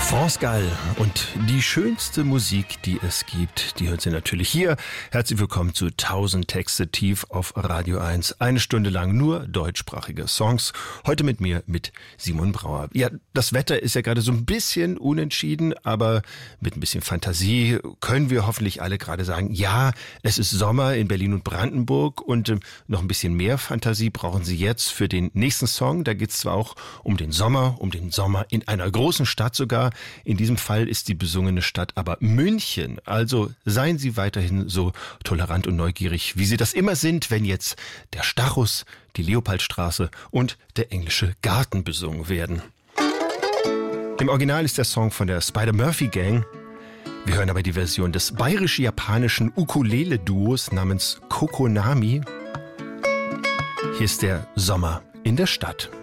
France Gall und die schönste Musik, die es gibt, die hört Sie natürlich hier. Herzlich willkommen zu 1000 Texte tief auf Radio 1. Eine Stunde lang nur deutschsprachige Songs. Heute mit mir, mit Simon Brauer. Ja, das Wetter ist ja gerade so ein bisschen unentschieden, aber mit ein bisschen Fantasie können wir hoffentlich alle gerade sagen, ja, es ist Sommer in Berlin und Brandenburg und noch ein bisschen mehr Fantasie brauchen Sie jetzt für den nächsten Song. Da geht es zwar auch um den Sommer in einer großen Stadt sogar. In diesem Fall ist die besungene Stadt aber München. Also seien Sie weiterhin so tolerant und neugierig, wie Sie das immer sind, wenn jetzt der Stachus, die Leopoldstraße und der englische Garten besungen werden. Im Original ist der Song von der Spider-Murphy-Gang. Wir hören aber die Version des bayerisch-japanischen Ukulele-Duos namens Kokonami. Hier ist der Sommer in der Stadt.